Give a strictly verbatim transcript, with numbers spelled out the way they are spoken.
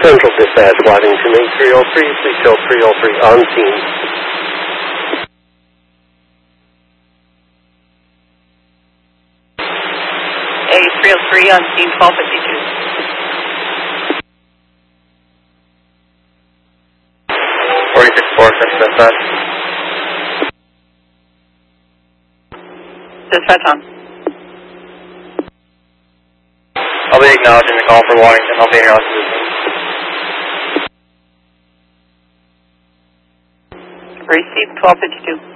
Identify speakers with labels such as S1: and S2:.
S1: Central Dispatch, Waddington eight three oh three, please show three oh three on scene.
S2: A three oh three on scene, twelve fifty-two.
S3: forty-six four, Central Dispatch.
S2: Dispatch on.
S3: I'll be acknowledging the call for Waddington. I'll be in your position.
S2: Received twelve fifty-two.